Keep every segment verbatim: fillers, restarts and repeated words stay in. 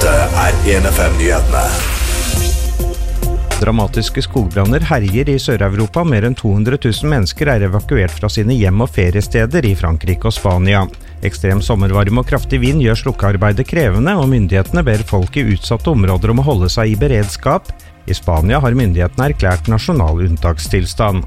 Dette er en F M-nyhetene. Dramatiske skogbranner herjer i Sør-Europa. Mer enn to hundre tusen mennesker er evakuert fra sine hjem og feriesteder i Frankrike og Spania. Ekstrem sommervarme og kraftig vind gjør slukkearbeidet krevende, og myndighetene ber folk i utsatte områder om å holde seg i beredskap. I Spania har myndighetene erklært nasjonal unntakstilstand.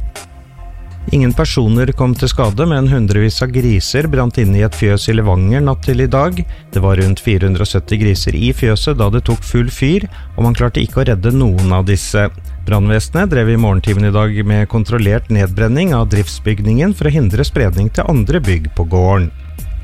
Ingen personer kom til skade, men hundrevis av griser brant inn i et fjøs i Levanger natt til i dag. Det var rundt fire hundre og sytti griser i fjøset da det tok full fyr, og man klarte ikke å redde noen av disse. Brannvesenet drev i morgentimen i dag med kontrollert nedbrenning av driftsbygningen for å hindre spredning til andre bygg på gården.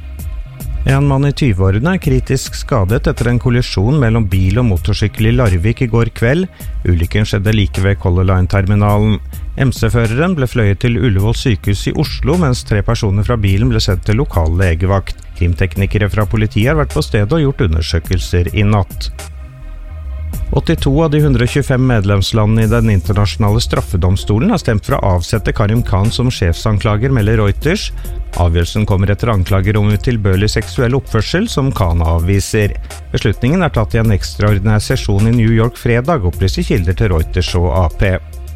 En mann i tyve-årene er kritisk skadet etter en kollisjon mellom bil og motorsykkel i Larvik i går kveld. Ulykken skjedde like ved Color Line-terminalen. M C-føreren ble fløyet til Ullevål sykehus i Oslo, mens tre personer fra bilen ble sendt til lokal legevakt. Krimteknikere fra politiet har vært på stedet og gjort undersøkelser i natt. åttito av de hundre og tjuefem medlemslandene i den internasjonale straffedomstolen har stemt for å avsette Karim Khan som sjefsanklager, melder Reuters. Avgjørelsen kommer etter anklager om utilbørlig seksuell oppførsel som Khan avviser. Beslutningen er tatt i en ekstraordinær sesjon i New York fredag, opplyser kilder til Reuters og A P.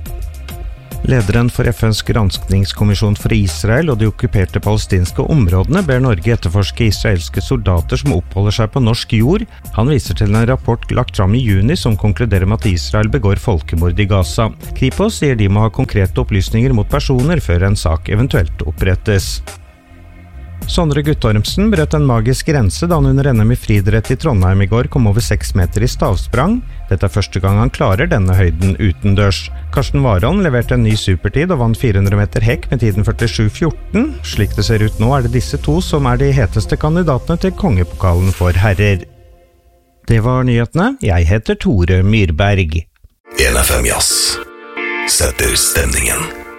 Lederen for F N's granskningskommisjon for Israel og de okkuperte palestinske områdene ber Norge etterforske israelske soldater som oppholder seg på norsk jord. Han viser til en rapport lagt fram i juni som konkluderer med at Israel begår folkemord i Gaza. Kripos sier de må ha konkrete opplysninger mot personer før en sak eventuelt opprettes. Sondre Guttormsen brøt en magisk grense da han under N M i friidrett i Trondheim i går kom over seks meter i stavsprang. Dette er første gang han klarer denne høyden utendørs. Karsten Warholm leverte en ny supertid og vant fire hundre meter hekk med tiden førtisju fjorten. Slik det ser ut nå er det disse to som er de heteste kandidatene til kongepokalen for herrer. Det var nyhetene. Jeg heter Tore Myrberg. en F M Jazz setter stemningen.